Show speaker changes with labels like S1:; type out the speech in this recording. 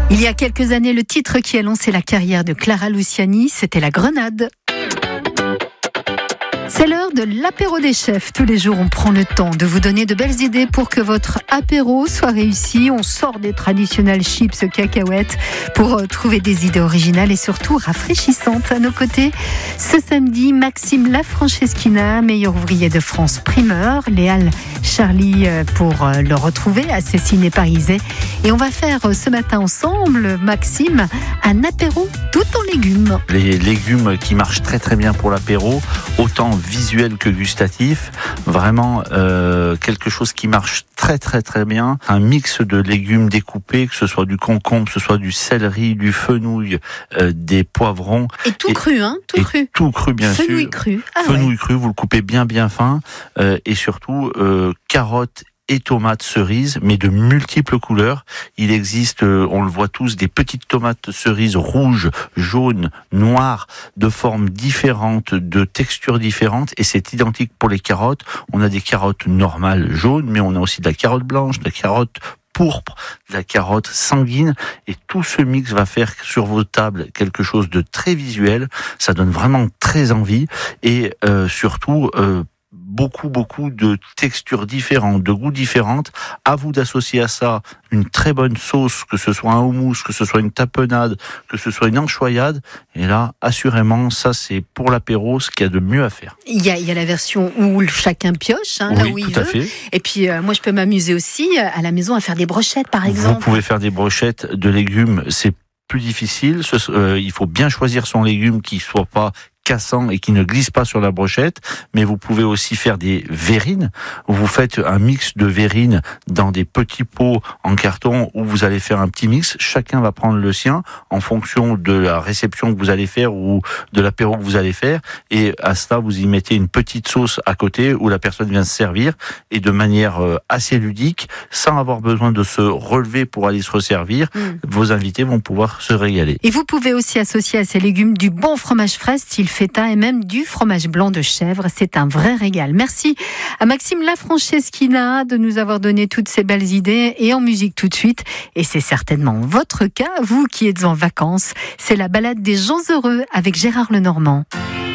S1: Il y a quelques années, le titre qui a lancé la carrière de Clara Luciani, c'était La Grenade. C'est l'heure de l'apéro des chefs. Tous les jours, on prend le temps de vous donner de belles idées pour que votre apéro soit réussi. On sort des traditionnels chips cacahuètes pour trouver des idées originales et surtout rafraîchissantes. À nos côtés, ce samedi, Maxime Lafrancheschina, meilleur ouvrier de France primeur, Léal Charlie pour le retrouver à ses ciné parisais. Et on va faire ce matin ensemble, Maxime, un apéro tout en légumes.
S2: Les légumes qui marchent très très bien pour l'apéro, autant visuel que gustatif, vraiment quelque chose qui marche très très très bien, un mix de légumes découpés, que ce soit du concombre, que ce soit du céleri, du fenouil, des poivrons.
S1: Et tout cru, hein, tout cru.
S2: Tout cru, bien sûr.
S1: Fenouil cru.
S2: Fenouil cru, vous le coupez bien fin, et surtout carottes et tomates cerises, mais de multiples couleurs. Il existe, on le voit tous, des petites tomates cerises rouges, jaunes, noires, de formes différentes, de textures différentes, et c'est identique pour les carottes. On a des carottes normales jaunes, mais on a aussi de la carotte blanche, de la carotte pourpre, de la carotte sanguine, et tout ce mix va faire sur vos tables quelque chose de très visuel. Ça donne vraiment très envie, et surtout beaucoup de textures différentes, de goûts différentes. À vous d'associer à ça une très bonne sauce, que ce soit un houmous, que ce soit une tapenade, que ce soit une anchoyade. Et là, assurément, ça c'est pour l'apéro ce qu'il y a de mieux à faire.
S1: Il y a la version où chacun pioche, hein,
S2: oui,
S1: là où il
S2: tout à
S1: veut.
S2: fait.
S1: Et puis moi je peux m'amuser aussi à la maison à faire des brochettes par exemple.
S2: Vous pouvez faire des brochettes de légumes, c'est plus difficile. Il faut bien choisir son légume qui soit pas cassant et qui ne glisse pas sur la brochette, mais vous pouvez aussi faire des verrines. Vous faites un mix de verrines dans des petits pots en carton où vous allez faire un petit mix. Chacun va prendre le sien en fonction de la réception que vous allez faire ou de l'apéro que vous allez faire. Et à cela, vous y mettez une petite sauce à côté où la personne vient se servir, et de manière assez ludique, sans avoir besoin de se relever pour aller se resservir, vos invités vont pouvoir se régaler.
S1: Et vous pouvez aussi associer à ces légumes du bon fromage frais, style feta, et même du fromage blanc de chèvre. C'est un vrai régal. Merci à Maxime Lafrancheschina de nous avoir donné toutes ces belles idées, et en musique tout de suite. Et c'est certainement votre cas, vous qui êtes en vacances. C'est la balade des gens heureux avec Gérard Lenormand.